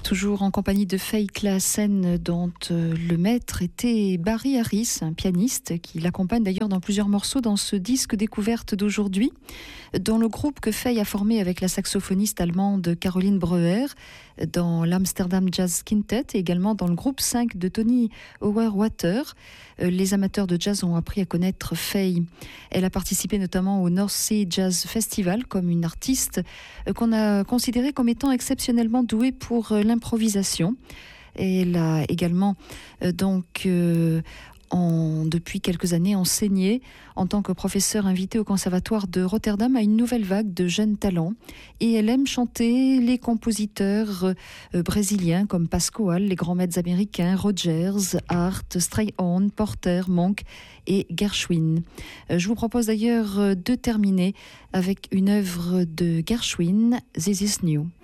Toujours en compagnie de Faye Klaassen, dont le maître était Barry Harris, un pianiste qui l'accompagne d'ailleurs dans plusieurs morceaux dans ce disque découverte d'aujourd'hui. Dans le groupe que Faye a formé avec la saxophoniste allemande Caroline Breuer, dans l'Amsterdam Jazz Quintet et également dans le groupe 5 de Tony Auerwater. Les amateurs de jazz ont appris à connaître Faye. Elle a participé notamment au North Sea Jazz Festival comme une artiste qu'on a considérée comme étant exceptionnellement douée pour l'improvisation. Elle a également depuis quelques années enseigné en tant que professeur invité au conservatoire de Rotterdam à une nouvelle vague de jeunes talents. Et elle aime chanter les compositeurs brésiliens comme Pascoal, les grands maîtres américains, Rodgers, Hart, Strayhorn, Porter, Monk et Gershwin. Je vous propose d'ailleurs de terminer avec une œuvre de Gershwin, This Is New.